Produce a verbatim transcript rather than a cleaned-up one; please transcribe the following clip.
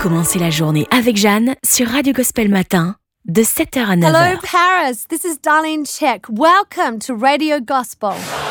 commencer la journée avec Jeanne sur Radio Gospel Matin de sept heures à neuf heures. Hello Paris, this is Darlene Check. Welcome to Radio Gospel.